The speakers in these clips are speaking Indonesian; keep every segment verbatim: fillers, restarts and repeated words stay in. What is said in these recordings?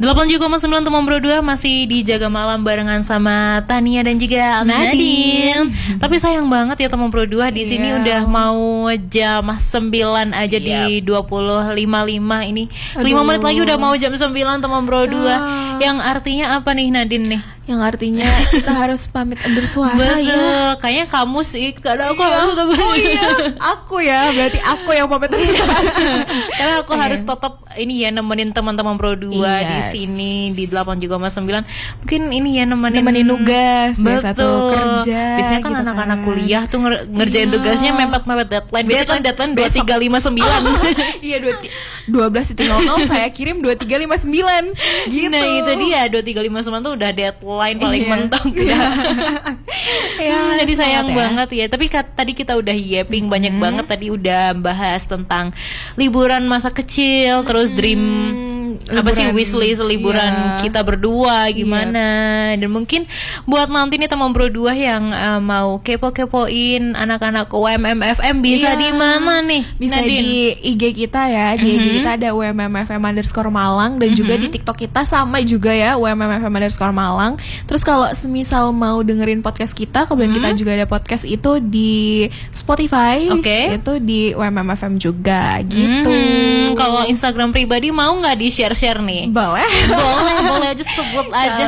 delapan puluh tujuh koma sembilan Teman Bro dua masih dijaga malam barengan sama Tania dan juga Nadine. Tapi sayang banget ya Teman Bro dua di sini yeah. udah mau jam sembilan aja yep. di dua puluh lima lima ini. Aduh. lima menit lagi udah mau jam sembilan Teman Bro dua. Ah. Yang artinya apa nih Nadine nih? Yang artinya kita harus pamit undur suara. Betul. Ya. Kayaknya kamu sih, karena aku iya. harus tetap. Oh iya, aku ya, berarti aku yang pamit undur suara. Karena aku okay. harus tetap ini ya nemenin teman-teman Bro dua yes. di sini di delapan puluh tujuh koma sembilan. Mungkin ini ya nemenin nemenin nugas, betul. Satu kerja. Biasanya kan gitu anak-anak kan. kuliah tuh nger- ngerjain iya. tugasnya mepet-mepet deadline. Biasanya kan deadline dua tiga lima sembilan. Iya, dua belas nol nol saya kirim dua tiga lima sembilan. Gitu. Nah, itu dia dua tiga lima sembilan tuh udah deadline paling iya. mentok udah. ya, hmm, jadi sayang ya. banget ya. Tapi kat, tadi kita udah yapping hmm. banyak banget, tadi udah bahas tentang liburan masa kecil, terus dream liburan, apa sih wishlist liburan yeah. kita berdua gimana yes. Dan mungkin buat nanti nih teman Bro dua yang uh, mau kepo-kepoin anak-anak U M M F M bisa yeah. di mana nih? Bisa Nadine? Di I G kita ya, di mm-hmm. I G kita ada U M M F M underscore Malang dan mm-hmm. juga di TikTok kita sama juga ya U M M F M underscore Malang. Terus kalau semisal mau dengerin podcast kita, kemudian mm-hmm. kita juga ada podcast itu di Spotify, okay. itu di U M M F M juga gitu. Mm-hmm. Kalau Instagram pribadi mau nggak di share-share nih? Boleh. Boleh, boleh aja sebut aja.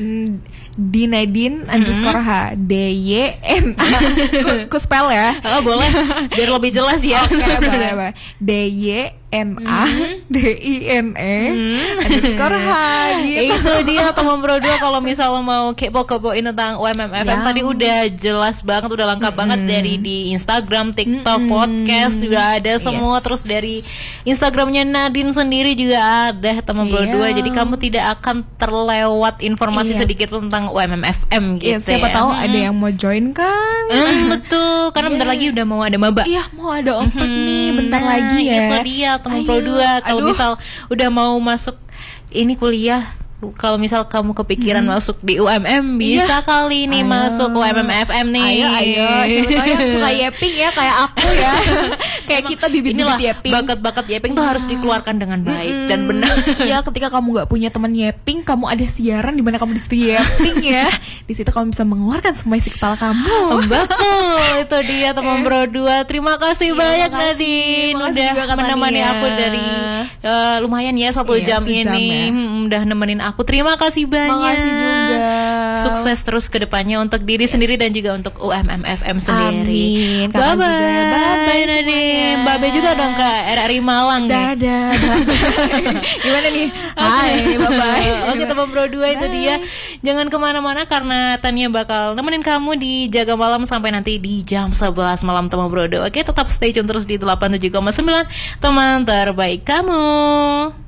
Di Nadine underscore H D Y N A. Ku spell ya. Oh boleh, biar lebih jelas ya. Oke, okay, boleh, boleh. D Y N A D I N E underscore H gitu. Itu dia teman Bro dua kalau misalnya mau kepo-kepoin tentang U M M F M ya. Tadi udah jelas banget, udah lengkap mm-hmm. banget dari di Instagram, TikTok, mm-hmm. podcast sudah ada semua. Yes. Terus dari Instagramnya Nadine sendiri juga ada teman Bro dua. Jadi kamu tidak akan terlewat informasi yeah. sedikit tentang U M M F M gitu. Yeah, siapa ya. tahu hmm. ada yang mau join kan? Mm, betul, karena yeah. bentar lagi udah mau ada maba. Iya, mau ada open mm-hmm. nih bentar nah, lagi ya. Itu dia teman Pro dua. Kalau misal udah mau masuk ini kuliah, kalau misal kamu kepikiran hmm. masuk di U M M, bisa iya. kali nih ayo. masuk U M M F M nih. Ayo, ayo. Siapa tahu yang suka yapping ya kayak aku ya. Kayak kita bibit-bibit yapping. Bakat-bakat yapping tuh harus dikeluarkan dengan baik mm-hmm. dan benar. Iya, ketika kamu nggak punya teman yapping, kamu ada siaran di mana kamu disitu yapping ya. Di situ kamu bisa mengeluarkan semua isi kepala kamu. Betul, itu dia teman Bro dua. Terima kasih ya, banyak Nadine udah menemani ya. aku dari uh, lumayan ya satu iya, jam ini. Ya. Hmm, udah nemenin aku. Aku terima kasih banyak. Makasih juga. Sukses terus ke depannya untuk diri yes. sendiri dan juga untuk U M M F M sendiri. Amin. Bye bye. Bye bye Nadine. Bye bye juga dong ke R R I Malang. Dadah. Gimana nih? Hai. Bye bye. Oke teman Bro dua itu dia. Jangan kemana-mana karena Tania bakal nemenin kamu di Jaga Malam sampai nanti di jam sebelas malam teman Bro dua. Oke, tetap stay tune terus di delapan puluh tujuh koma sembilan teman terbaik kamu.